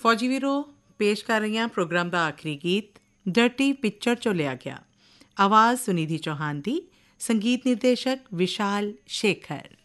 ਫੌਜੀ ਵੀਰੋ ਪੇਸ਼ ਕਰ ਰਹੀਆਂ ਪ੍ਰੋਗਰਾਮ ਦਾ ਆਖਰੀ ਗੀਤ ਡਰਟੀ ਪਿਕਚਰ 'ਚੋਂ ਲਿਆ ਗਿਆ। ਆਵਾਜ਼ ਸੁਨਿਧੀ ਚੌਹਾਨ ਦੀ, ਸੰਗੀਤ ਨਿਰਦੇਸ਼ਕ ਵਿਸ਼ਾਲ ਸ਼ੇਖਰ।